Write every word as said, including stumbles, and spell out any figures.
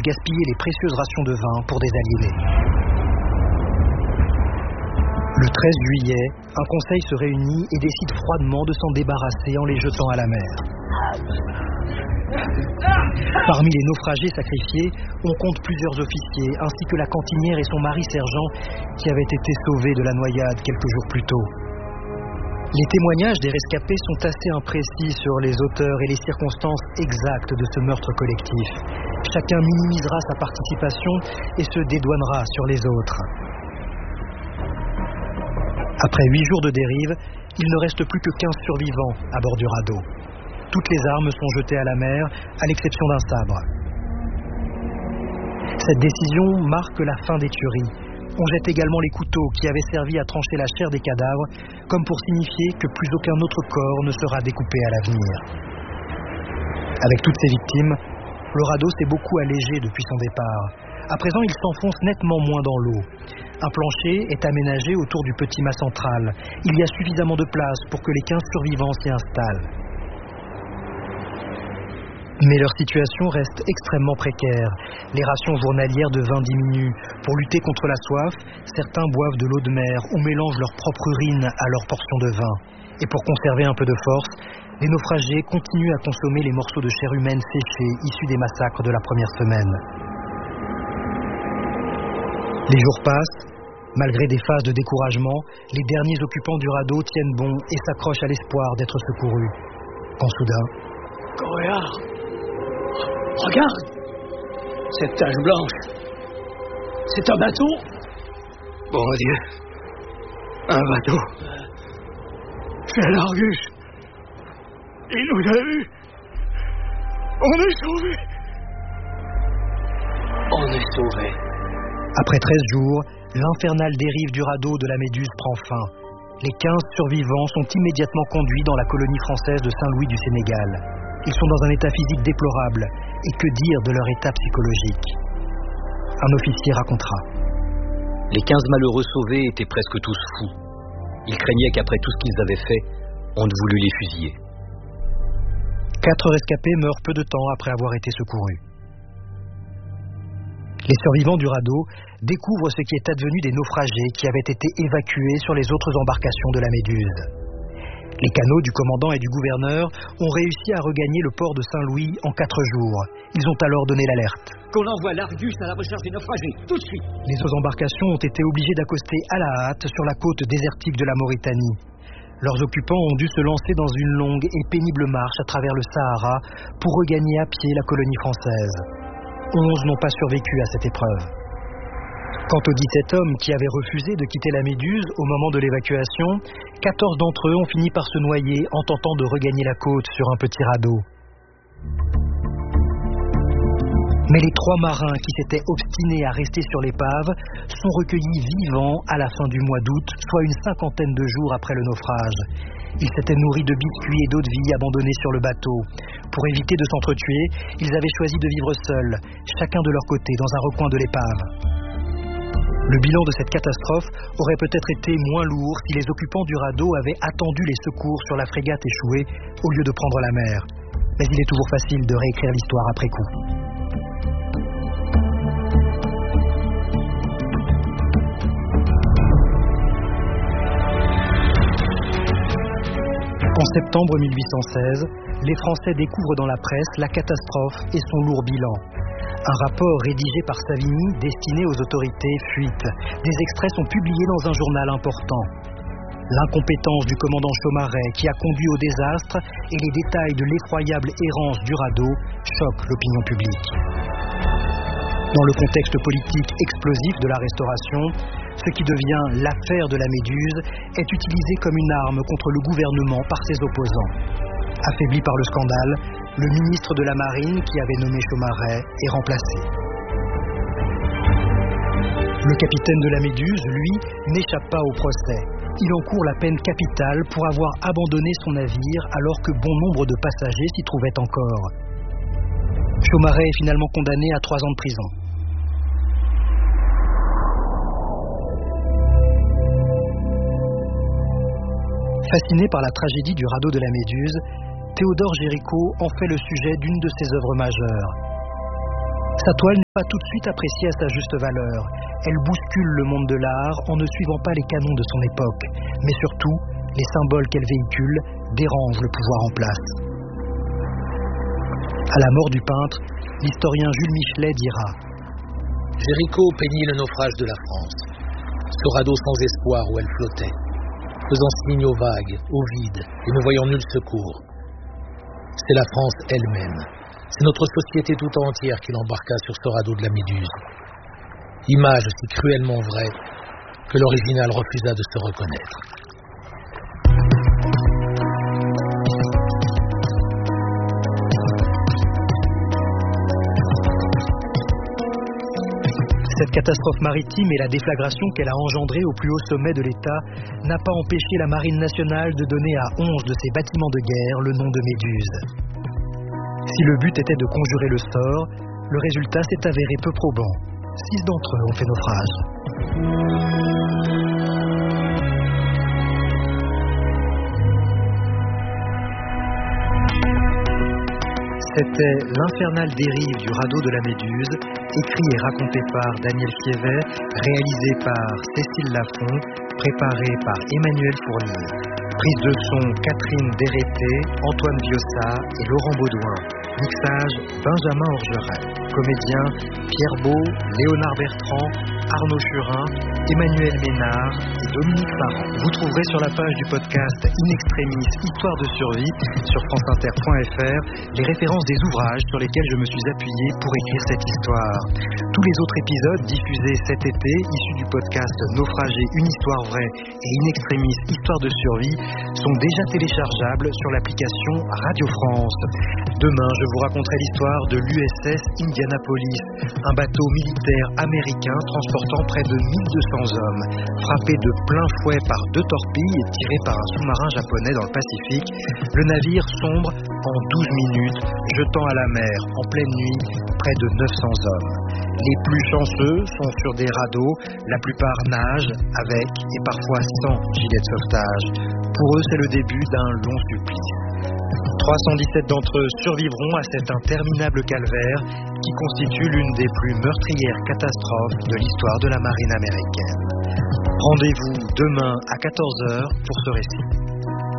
gaspiller les précieuses rations de vin pour des aliénés. Le treize juillet, un conseil se réunit et décide froidement de s'en débarrasser en les jetant à la mer. Parmi les naufragés sacrifiés, on compte plusieurs officiers, ainsi que la cantinière et son mari sergent, qui avaient été sauvés de la noyade quelques jours plus tôt. Les témoignages des rescapés sont assez imprécis sur les auteurs et les circonstances exactes de ce meurtre collectif. Chacun minimisera sa participation et se dédouanera sur les autres. Après huit jours de dérive, il ne reste plus que quinze survivants à bord du radeau. Toutes les armes sont jetées à la mer, à l'exception d'un sabre. Cette décision marque la fin des tueries. On jette également les couteaux qui avaient servi à trancher la chair des cadavres, comme pour signifier que plus aucun autre corps ne sera découpé à l'avenir. Avec toutes ces victimes, le radeau s'est beaucoup allégé depuis son départ. À présent, il s'enfonce nettement moins dans l'eau. Un plancher est aménagé autour du petit mât central. Il y a suffisamment de place pour que les quinze survivants s'y installent. Mais leur situation reste extrêmement précaire. Les rations journalières de vin diminuent. Pour lutter contre la soif, certains boivent de l'eau de mer ou mélangent leur propre urine à leur portion de vin. Et pour conserver un peu de force, les naufragés continuent à consommer les morceaux de chair humaine séchés issus des massacres de la première semaine. Les jours passent. Malgré des phases de découragement, les derniers occupants du radeau tiennent bon et s'accrochent à l'espoir d'être secourus. Quand soudain... Coréard, regarde, cette tache blanche, c'est un bateau? Bon Dieu, un bateau. C'est l'Argus. Il nous a vus. On est sauvés. On est sauvés. Après treize jours, l'infernale dérive du radeau de la Méduse prend fin. Les quinze survivants sont immédiatement conduits dans la colonie française de Saint-Louis du Sénégal. Ils sont dans un état physique déplorable. Et que dire de leur état psychologique? Un officier racontera. Les quinze malheureux sauvés étaient presque tous fous. Ils craignaient qu'après tout ce qu'ils avaient fait, on ne voulût les fusiller. Quatre rescapés meurent peu de temps après avoir été secourus. Les survivants du radeau découvrent ce qui est advenu des naufragés qui avaient été évacués sur les autres embarcations de la Méduse. Les canots du commandant et du gouverneur ont réussi à regagner le port de Saint-Louis en quatre jours. Ils ont alors donné l'alerte. Qu'on envoie l'Argus à la recherche des naufragés, tout de suite. Les autres embarcations ont été obligées d'accoster à la hâte sur la côte désertique de la Mauritanie. Leurs occupants ont dû se lancer dans une longue et pénible marche à travers le Sahara pour regagner à pied la colonie française. Onze n'ont pas survécu à cette épreuve. Quant aux dix-sept hommes qui avaient refusé de quitter la Méduse au moment de l'évacuation, quatorze d'entre eux ont fini par se noyer en tentant de regagner la côte sur un petit radeau. Mais les trois marins qui s'étaient obstinés à rester sur l'épave sont recueillis vivants à la fin du mois d'août, soit une cinquantaine de jours après le naufrage. Ils s'étaient nourris de biscuits et d'eau de vie abandonnés sur le bateau. Pour éviter de s'entretuer, ils avaient choisi de vivre seuls, chacun de leur côté, dans un recoin de l'épave. Le bilan de cette catastrophe aurait peut-être été moins lourd si les occupants du radeau avaient attendu les secours sur la frégate échouée au lieu de prendre la mer. Mais il est toujours facile de réécrire l'histoire après coup. En septembre mille huit cent seize, les Français découvrent dans la presse la catastrophe et son lourd bilan. Un rapport rédigé par Savigny destiné aux autorités fuite. Des extraits sont publiés dans un journal important. L'incompétence du commandant Chaumaret qui a conduit au désastre et les détails de l'effroyable errance du radeau choquent l'opinion publique. Dans le contexte politique explosif de la Restauration, ce qui devient l'affaire de la Méduse est utilisé comme une arme contre le gouvernement par ses opposants. Affaibli par le scandale, le ministre de la Marine, qui avait nommé Chaumaret, est remplacé. Le capitaine de la Méduse, lui, n'échappe pas au procès. Il encourt la peine capitale pour avoir abandonné son navire alors que bon nombre de passagers s'y trouvaient encore. Chaumaret est finalement condamné à trois ans de prison. Fasciné par la tragédie du radeau de la Méduse, Théodore Géricault en fait le sujet d'une de ses œuvres majeures. Sa toile n'est pas tout de suite appréciée à sa juste valeur. Elle bouscule le monde de l'art en ne suivant pas les canons de son époque. Mais surtout, les symboles qu'elle véhicule dérangent le pouvoir en place. À la mort du peintre, l'historien Jules Michelet dira « Géricault peignit le naufrage de la France, ce radeau sans espoir où elle flottait, faisant signe aux vagues, au vide, et ne voyant nul secours. C'est la France elle-même, c'est notre société tout entière qui l'embarqua sur ce radeau de la Méduse. Image si cruellement vraie que l'original refusa de se reconnaître. » Cette catastrophe maritime et la déflagration qu'elle a engendrée au plus haut sommet de l'État n'a pas empêché la Marine nationale de donner à onze de ses bâtiments de guerre le nom de Méduse. Si le but était de conjurer le sort, le résultat s'est avéré peu probant. Six d'entre eux ont fait naufrage. C'était L'infernale dérive du radeau de la Méduse, écrit et raconté par Daniel Fievet, réalisé par Cécile Lafont, préparé par Emmanuel Fournier. Prise de son Catherine Dérété, Antoine Viossa et Laurent Baudouin. Mixage Benjamin Orgeret. Comédiens Pierre Beau, Léonard Bertrand, Arnaud Churin, Emmanuel Ménard et Dominique Parent. Vous trouverez sur la page du podcast In Extremis Histoire de survie sur franceinter point f r les références des ouvrages sur lesquels je me suis appuyé pour écrire cette histoire. Tous les autres épisodes diffusés cet été, issus du podcast Naufragé, une histoire vraie et In Extremis Histoire de survie, sont déjà téléchargeables sur l'application Radio France. Demain, je vous raconterai l'histoire de l'U S S Indianapolis, un bateau militaire américain transportant près de mille deux cents hommes. Frappé de plein fouet par deux torpilles et tiré par un sous-marin japonais dans le Pacifique, le navire sombre en douze minutes, jetant à la mer en pleine nuit près de neuf cents hommes. Les plus chanceux sont sur des radeaux, la plupart nagent avec et parfois sans gilet de sauvetage. Pour eux, c'est le début d'un long supplice. trois cent dix-sept d'entre eux survivront à cet interminable calvaire qui constitue l'une des plus meurtrières catastrophes de l'histoire de la marine américaine. Rendez-vous demain à quatorze heures pour ce récit.